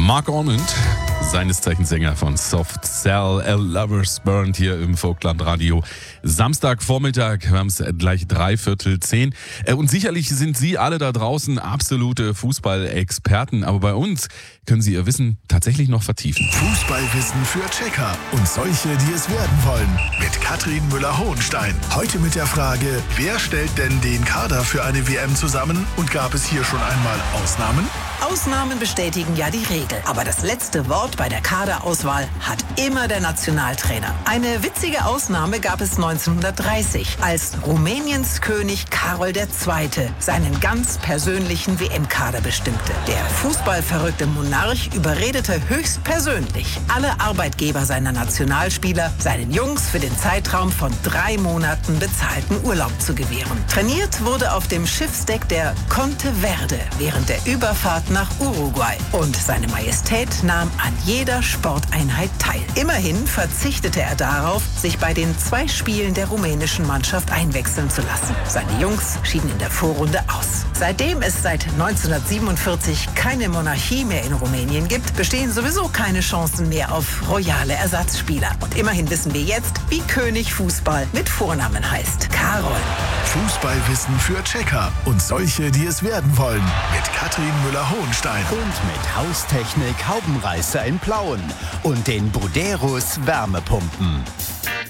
Mark Ormond, seines Zeichens Sänger von Soft Cell, A Lover's Burned hier im Vogtland-Radio. Samstagvormittag, wir haben es gleich 9:45. Und sicherlich sind Sie alle da draußen absolute Fußballexperten, aber bei uns können Sie Ihr Wissen tatsächlich noch vertiefen. Fußballwissen für Checker und solche, die es werden wollen. Mit Katrin Müller-Hohenstein. Heute mit der Frage, wer stellt denn den Kader für eine WM zusammen und gab es hier schon einmal Ausnahmen? Ausnahmen bestätigen ja die Regel. Aber das letzte Wort bei der Kaderauswahl hat immer der Nationaltrainer. Eine witzige Ausnahme gab es 1930, als Rumäniens König Karol II. Seinen ganz persönlichen WM-Kader bestimmte. Der fußballverrückte Monarch überredete höchstpersönlich alle Arbeitgeber seiner Nationalspieler, seinen Jungs für den Zeitraum von 3 Monaten bezahlten Urlaub zu gewähren. Trainiert wurde auf dem Schiffsdeck der Conte Verde während der Überfahrt nach Uruguay. Und seine Majestät nahm an jeder Sporteinheit teil. Immerhin verzichtete er darauf, sich bei den 2 Spielen der rumänischen Mannschaft einwechseln zu lassen. Seine Jungs schieden in der Vorrunde aus. Seitdem es seit 1947 keine Monarchie mehr in Rumänien gibt, bestehen sowieso keine Chancen mehr auf royale Ersatzspieler. Und immerhin wissen wir jetzt, wie König Fußball mit Vornamen heißt. Karol. Fußballwissen für Checker und solche, die es werden wollen. Mit Katrin Müller-Hohenstein. Und mit Haustechnik Haubenreißer in Plauen und den Buderus Wärmepumpen.